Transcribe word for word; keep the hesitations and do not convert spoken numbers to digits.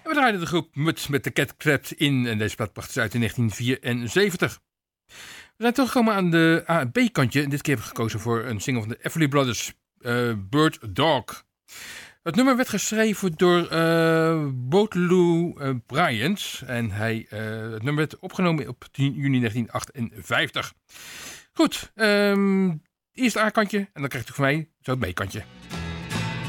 we draaiden de groep Mut met de Cat Crab in. En deze plaat bracht ze uit in negentien vierenzeventig. We zijn teruggekomen aan de A en B-kantje. En dit keer hebben we gekozen voor een single van de Everly Brothers, uh, Bird Dog. Het nummer werd geschreven door uh, Bootlew uh, Bryant. En hij, uh, het nummer werd opgenomen op tien juni negentien achtenvijftig. Goed, um, eerst het A-kantje en dan krijgt u van mij zo het B-kantje.